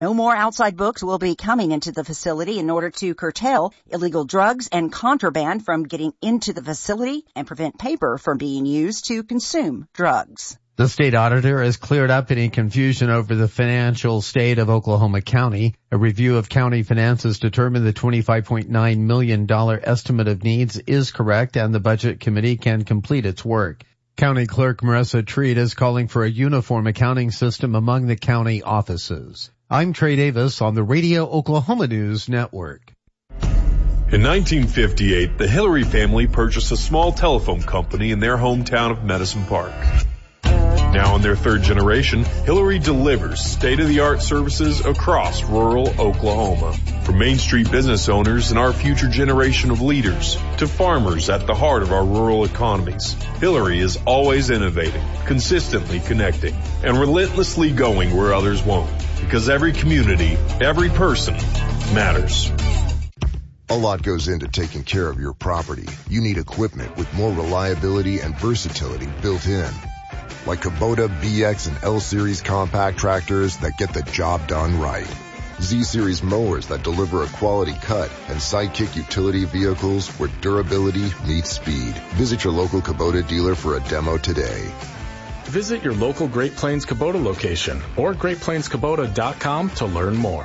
No more outside books will be coming into the facility in order to curtail illegal drugs and contraband from getting into the facility and prevent paper from being used to consume drugs. The state auditor has cleared up any confusion over the financial state of Oklahoma County. A review of county finances determined the $25.9 million estimate of needs is correct, and the Budget Committee can complete its work. County Clerk Marissa Treat is calling for a uniform accounting system among the county offices. I'm Trey Davis on the Radio Oklahoma News Network. In 1958, the Hillary family purchased a small telephone company in their hometown of Medicine Park. Now in their third generation, Hillary delivers state-of-the-art services across rural Oklahoma. From Main Street business owners and our future generation of leaders to farmers at the heart of our rural economies, Hillary is always innovating, consistently connecting, and relentlessly going where others won't. Because every community, every person matters. A lot goes into taking care of your property. You need equipment with more reliability and versatility built in. Like Kubota BX and L-Series compact tractors that get the job done right. Z-Series mowers that deliver a quality cut, and Sidekick utility vehicles where durability meets speed. Visit your local Kubota dealer for a demo today. Visit your local Great Plains Kubota location or GreatPlainsKubota.com to learn more.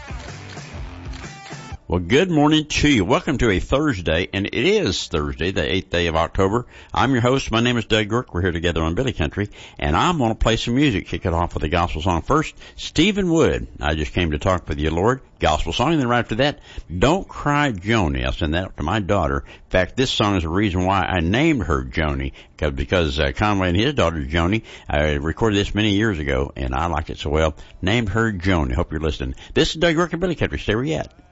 Well, good morning to you. Welcome to a Thursday, and it is Thursday, the 8th day of October. I'm your host. My name is Doug Rourke. We're here together on Billy Country, and I'm going to play some music. Kick it off with a gospel song. First, Stephen Wood, I Just Came to Talk with You, Lord. Gospel song. And then right after that, Don't Cry Joni. I'll send that to my daughter. In fact, this song is the reason why I named her Joni, because Conway and his daughter Joni, I recorded this many years ago, and I liked it so well. Named her Joni. Hope you're listening. This is Doug Rourke and Billy Country. Stay where you at.